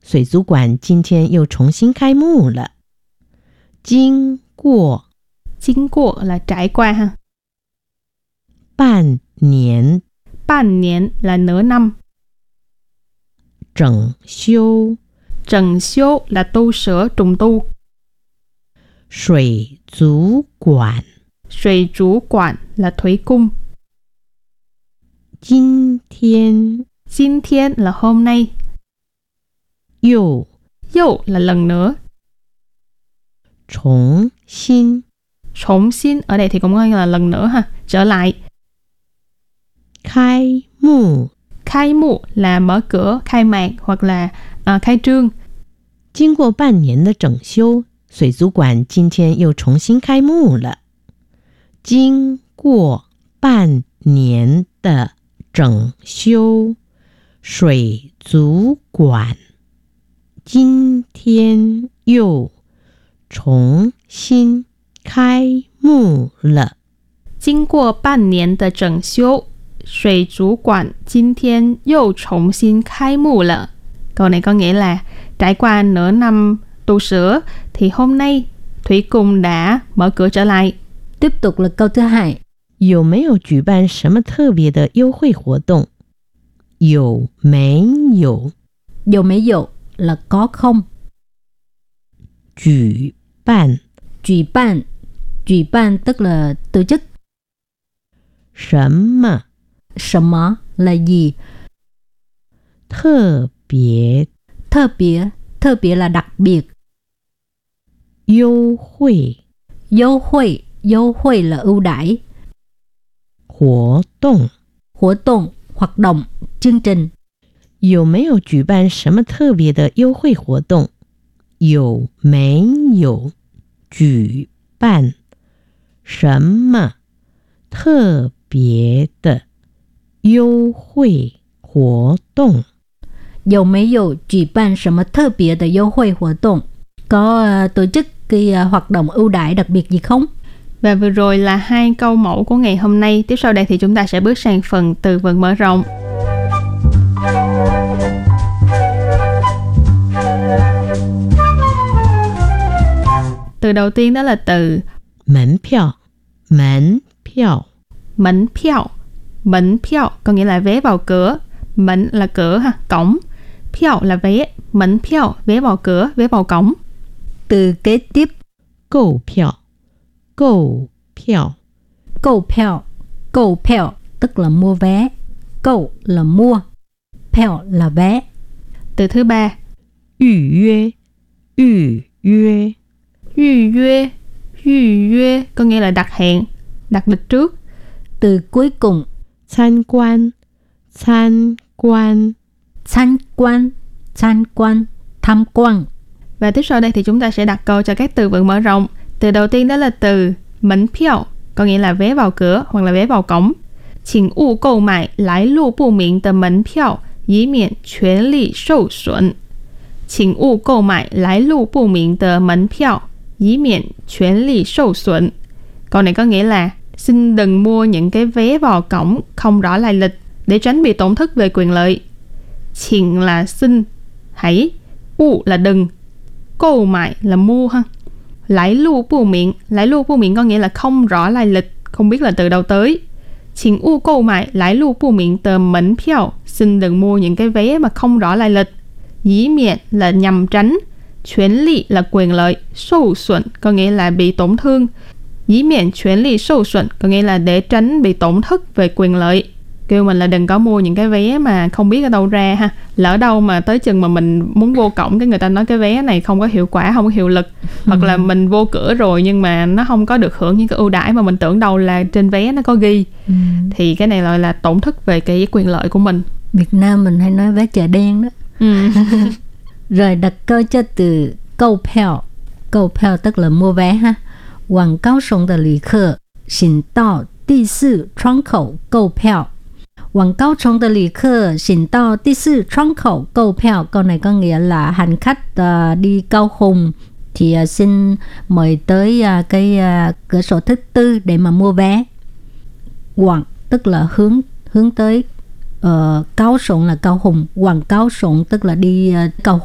水族馆今天又重新开幕了。经过 là trải qua ha. 半年半niên là nửa năm. 整修 Trần修là tu sửa, trùng tu. 水族馆 Thủy chủ quản là thủy cung. 今天 Xin thiên là hôm nay. 又 Dâu là lần nữa. 重新 Trọng xin ở đây thì cũng có nghĩa là lần nữa ha, trở lại. 开幕 Khai mụ là mở cửa, khai mạc hoặc là khai trương. 经过半年的整修，水族馆今天又重新开幕了。经过半年的整修，水族馆今天又重新开幕了。 经过半年的整修，水族馆今天又重新开幕了. Câu này có nghĩa là trải qua nửa năm tu sửa thì hôm nay thủy cung đã mở cửa trở lại. Tiếp tục là câu thứ hai. 有没有举办什么特别的优惠活动？有没有？ 有没有 là có không. 举办举办 举办tức là tổ chức. 什么什么 là gì. 特别特别 特别 là đặc biệt. 优惠优惠 优惠là ưu đãi. 活动 Hoạt động hoạt động, chương trình. 有没有举办什么特别的优惠活动？有没有举办什么特别的优惠活动？ 有没有举办什么特别的优惠活动? Có tổ chức cái hoạt động ưu đãi đặc biệt gì không? Và vừa rồi là 2 câu mẫu của ngày hôm nay. Tiếp sau đây thì chúng ta sẽ bước sang phần từ vựng mở rộng. Từ đầu tiên đó là từ 门票 门票 mẫn票. Mẫn票có nghĩa là vé vào cửa. Mẫn là cửa ha, cổng.票là vé. Mẫn票, vé vào cửa, vé vào cổng. Từ kế tiếp. 购票购票购票 购票tức là mua vé.购là mua.票là vé. Từ thứ ba. 预约预约预约 预约có nghĩa là đặt hẹn, đặt lịch trước. Từ cuối cùng. 参观参观 Tham quan Tham quan Tham quan. Và tiếp sau đây thì chúng ta sẽ đặt câu cho các từ vựng mở rộng. Từ đầu tiên đó là từ mẫn票, có nghĩa là vé vào cửa hoặc là vé vào cổng. 请勿购买来路不明的门票，以免权利受损。请勿购买来路不明的门票，以免权利受损. Câu này có nghĩa là xin đừng mua những cái vé vào cổng không rõ lai lịch để tránh bị tổn thất về quyền lợi. 请 là xin, hãy. 勿 là đừng. 购买 là mua ha. Lãi lưu bù miệng. Lãi lưu bù miệng có nghĩa là không rõ lai lịch, không biết là từ đâu tới. 请勿购买来路不明的门票. Xin đừng mua những cái vé mà không rõ lai lịch. 以免 là nhằm tránh. 权利 là quyền lợi. 受损 có nghĩa là bị tổn thương. 以免权利受损 có nghĩa là để tránh bị tổn thất về quyền lợi. Kêu mình là đừng có mua những cái vé mà không biết ở đâu ra ha. Lỡ đâu mà tới chừng mà mình muốn vô cổng cái người ta nói cái vé này không có hiệu quả, không có hiệu lực. Hoặc là mình vô cửa rồi nhưng mà nó không có được hưởng những cái ưu đãi mà mình tưởng đâu là trên vé nó có ghi. Thì cái này gọi là tổn thất về cái quyền lợi của mình. Việt Nam mình hay nói vé chợ đen đó. Rồi đặt câu cho từ câu票. Câu票tức là mua vé ha. 往高雄的旅客请到第4窗口购票. 往高雄的旅客请到第4窗口购票. Câu này có nghĩa là hành khách đi Cao Hùng thì xin mời tới cái cửa sổ thứ 4 để mà mua vé. Quảng tức là hướng tới. Cao Sùng là Cao Hùng. Quảng Cao Sùng tức là đi Cao Hùng.